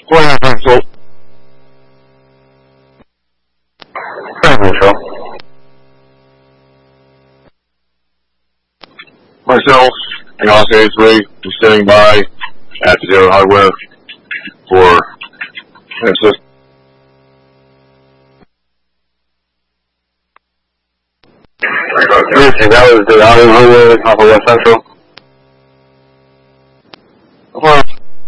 So, myself and Ross Aisley is standing by at Zero Hardware for assist. That was the Auto Hardware off of West Central.